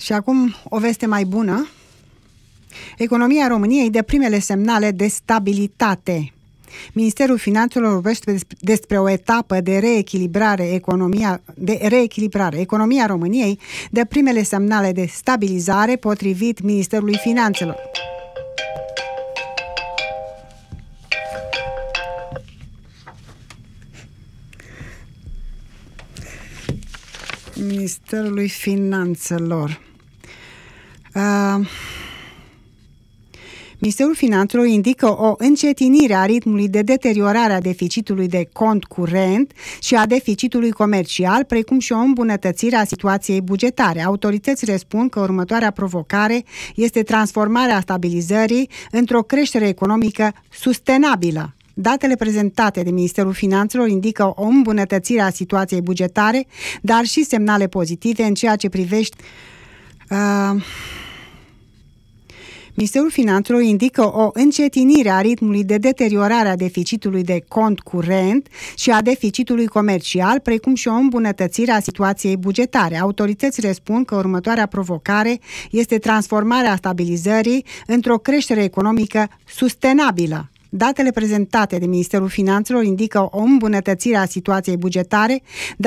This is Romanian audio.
Și acum o veste mai bună. Economia României dă primele semnale de stabilitate. Ministerul Finanțelor vorbește despre o etapă de reechilibrare. Economia României dă primele semnale de stabilizare potrivit Ministerului Finanțelor. Ministerului Finanțelor. Ministerul Finanțelor indică o încetinire a ritmului de deteriorare a deficitului de cont curent și a deficitului comercial, precum și o îmbunătățire a situației bugetare. Autoritățile spun că următoarea provocare este transformarea stabilizării într-o creștere economică sustenabilă. Datele prezentate de Ministerul Finanțelor indică o îmbunătățire a situației bugetare, dar și semnale pozitive în ceea ce privește Ministerul Finanțelor indică o încetinire a ritmului de deteriorare a deficitului de cont curent și a deficitului comercial, precum și o îmbunătățire a situației bugetare. Autoritățile spun că următoarea provocare este transformarea stabilizării într-o creștere economică sustenabilă. Datele prezentate de Ministerul Finanțelor indică o îmbunătățire a situației bugetare,